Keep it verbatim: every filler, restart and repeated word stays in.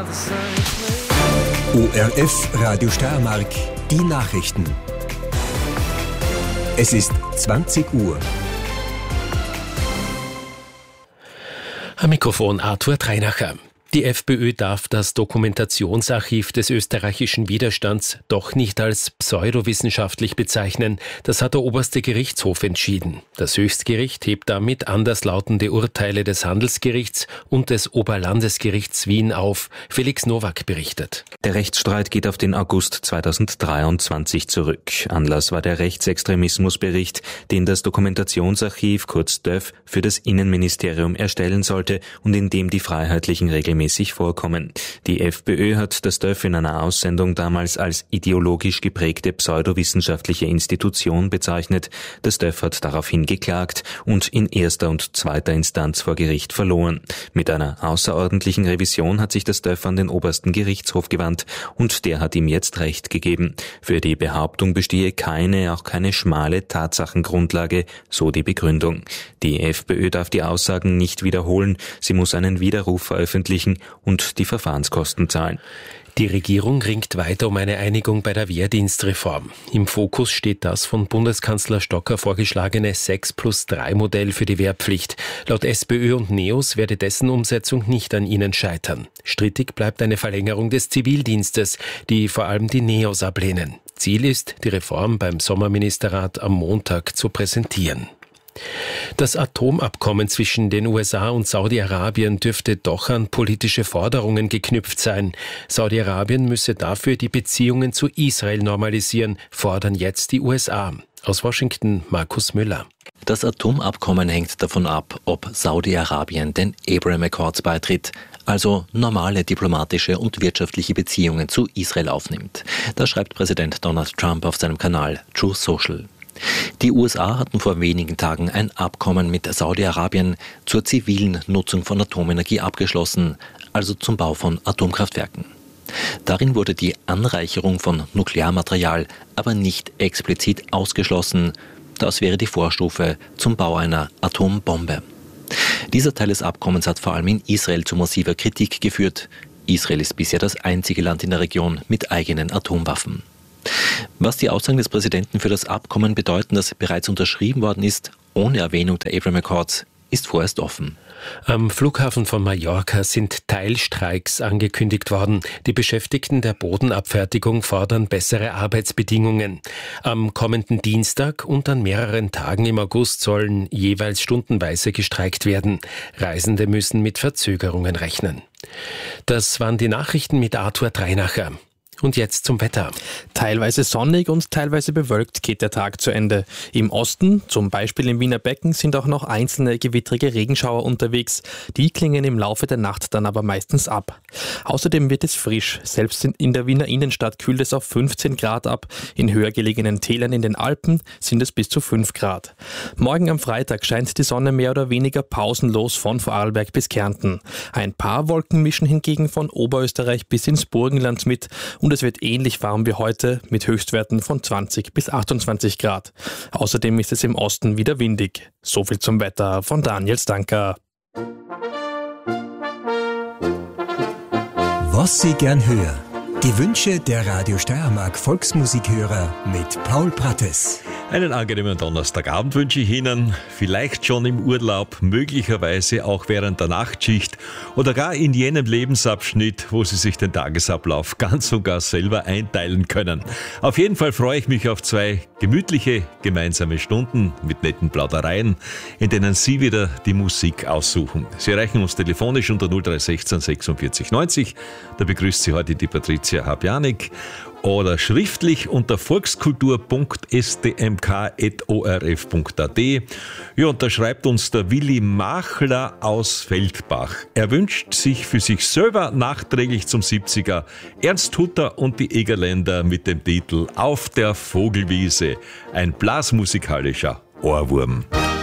O R F Radio Steiermark, die Nachrichten. Es ist zwanzig Uhr. Am Mikrofon Arthur Treinacher. Die FPÖ darf das Dokumentationsarchiv des österreichischen Widerstands doch nicht als pseudowissenschaftlich bezeichnen. Das hat der oberste Gerichtshof entschieden. Das Höchstgericht hebt damit anderslautende Urteile des Handelsgerichts und des Oberlandesgerichts Wien auf. Felix Nowak berichtet. Der Rechtsstreit geht auf den August zweitausenddreiundzwanzig zurück. Anlass war der Rechtsextremismusbericht, den das Dokumentationsarchiv, kurz D Ö F, für das Innenministerium erstellen sollte und in dem die Freiheitlichen regelmäßig vorkommen. Die FPÖ hat das D Ö F in einer Aussendung damals als ideologisch geprägte pseudowissenschaftliche Institution bezeichnet. Das D Ö F hat daraufhin geklagt und in erster und zweiter Instanz vor Gericht verloren. Mit einer außerordentlichen Revision hat sich das D Ö F an den obersten Gerichtshof gewandt und der hat ihm jetzt Recht gegeben. Für die Behauptung bestehe keine, auch keine schmale Tatsachengrundlage, so die Begründung. Die FPÖ darf die Aussagen nicht wiederholen, sie muss einen Widerruf veröffentlichen und die Verfahrenskosten zahlen. Die Regierung ringt weiter um eine Einigung bei der Wehrdienstreform. Im Fokus steht das von Bundeskanzler Stocker vorgeschlagene sechs plus drei Modell für die Wehrpflicht. Laut SPÖ und NEOS werde dessen Umsetzung nicht an ihnen scheitern. Strittig bleibt eine Verlängerung des Zivildienstes, die vor allem die NEOS ablehnen. Ziel ist, die Reform beim Sommerministerrat am Montag zu präsentieren. Das Atomabkommen zwischen den U S A und Saudi-Arabien dürfte doch an politische Forderungen geknüpft sein. Saudi-Arabien müsse dafür die Beziehungen zu Israel normalisieren, fordern jetzt die U S A. Aus Washington Markus Müller. Das Atomabkommen hängt davon ab, ob Saudi-Arabien den Abraham Accords beitritt, also normale diplomatische und wirtschaftliche Beziehungen zu Israel aufnimmt. Das schreibt Präsident Donald Trump auf seinem Kanal Truth Social. Die U S A hatten vor wenigen Tagen ein Abkommen mit Saudi-Arabien zur zivilen Nutzung von Atomenergie abgeschlossen, also zum Bau von Atomkraftwerken. Darin wurde die Anreicherung von Nuklearmaterial aber nicht explizit ausgeschlossen. Das wäre die Vorstufe zum Bau einer Atombombe. Dieser Teil des Abkommens hat vor allem in Israel zu massiver Kritik geführt. Israel ist bisher das einzige Land in der Region mit eigenen Atomwaffen. Was die Aussagen des Präsidenten für das Abkommen bedeuten, das bereits unterschrieben worden ist, ohne Erwähnung der Abraham Accords, ist vorerst offen. Am Flughafen von Mallorca sind Teilstreiks angekündigt worden. Die Beschäftigten der Bodenabfertigung fordern bessere Arbeitsbedingungen. Am kommenden Dienstag und an mehreren Tagen im August sollen jeweils stundenweise gestreikt werden. Reisende müssen mit Verzögerungen rechnen. Das waren die Nachrichten mit Arthur Treinacher. Und jetzt zum Wetter. Teilweise sonnig und teilweise bewölkt geht der Tag zu Ende. Im Osten, zum Beispiel im Wiener Becken, sind auch noch einzelne gewittrige Regenschauer unterwegs. Die klingen im Laufe der Nacht dann aber meistens ab. Außerdem wird es frisch. Selbst in der Wiener Innenstadt kühlt es auf fünfzehn Grad ab. In höher gelegenen Tälern in den Alpen sind es bis zu fünf Grad. Morgen am Freitag scheint die Sonne mehr oder weniger pausenlos von Vorarlberg bis Kärnten. Ein paar Wolken mischen hingegen von Oberösterreich bis ins Burgenland mit. Und es wird ähnlich warm wie heute mit Höchstwerten von zwanzig bis achtundzwanzig Grad. Außerdem ist es im Osten wieder windig. So viel zum Wetter von Daniel Stanker. Was Sie gern hören. Die Wünsche der Radio Steiermark Volksmusikhörer mit Paul Prattes. Einen angenehmen Donnerstagabend wünsche ich Ihnen, vielleicht schon im Urlaub, möglicherweise auch während der Nachtschicht oder gar in jenem Lebensabschnitt, wo Sie sich den Tagesablauf ganz und gar selber einteilen können. Auf jeden Fall freue ich mich auf zwei gemütliche gemeinsame Stunden mit netten Plaudereien, in denen Sie wieder die Musik aussuchen. Sie erreichen uns telefonisch unter null drei eins sechs sechsundvierzig neunzig, da begrüßt Sie heute die Patricia Habjanik, oder schriftlich unter volkskultur punkt s t m k at o r f punkt a t. Ja, und da schreibt uns der Willi Machler aus Feldbach. Er wünscht sich für sich selber nachträglich zum siebziger Ernst Hutter und die Egerländer mit dem Titel Auf der Vogelwiese. Ein blasmusikalischer Ohrwurm.